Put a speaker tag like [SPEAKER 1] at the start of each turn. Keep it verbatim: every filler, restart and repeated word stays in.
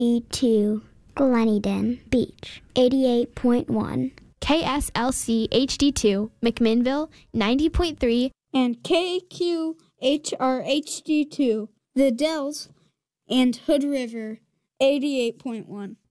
[SPEAKER 1] E two, Gleneden Beach, eighty-eight point one.
[SPEAKER 2] K S L C H D two, McMinnville, ninety point three.
[SPEAKER 3] And K Q H R H D two, The Dells and Hood River, eighty-eight point one.